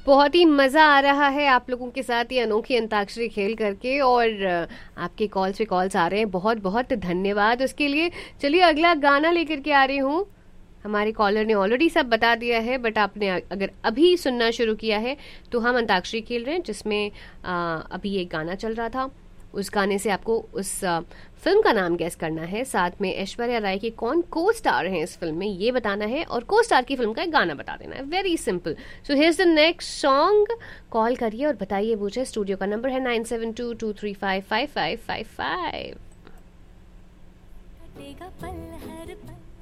बहुत ही मज़ा आ रहा है आप लोगों के साथ ये अनोखी अंताक्षरी खेल करके, और आपके कॉल्स पे कॉल्स आ रहे हैं, बहुत बहुत धन्यवाद उसके लिए। चलिए अगला गाना लेकर के आ रही हूँ। हमारे कॉलर ने ऑलरेडी सब बता दिया है, बट आपने अगर अभी सुनना शुरू किया है तो हम अंताक्षरी खेल रहे हैं जिसमें अभी एक गाना चल रहा था। उस गाने से आपको उस फिल्म का नाम गैस करना है, साथ में ऐश्वर्या राय के कौन को स्टार हैं इस फिल्म में ये बताना है, और को स्टार की फिल्म का एक गाना बता देना है। Very simple. So here's the next song. Call करिए और बताइए। मुझे स्टूडियो का नंबर है 9722355555। कटेगा पल हर पल